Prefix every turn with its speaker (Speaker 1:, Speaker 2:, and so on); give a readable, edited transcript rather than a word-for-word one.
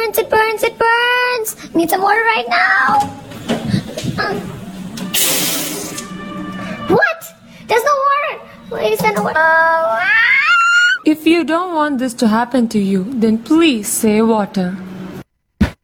Speaker 1: burns, it burns, it burns. Need some water right now. What? There's no water. Please send the water.
Speaker 2: If you don't want this to happen to you, then please say water.